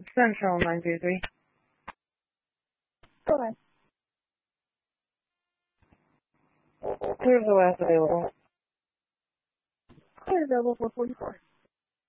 Central 933. Go ahead. Who's the last available? Clear available 444.